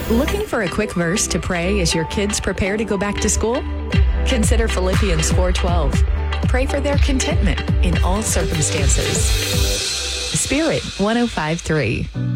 Looking for a quick verse to pray as your kids prepare to go back to school? Consider Philippians 4:12. Pray for their contentment in all circumstances. Spirit 105.3.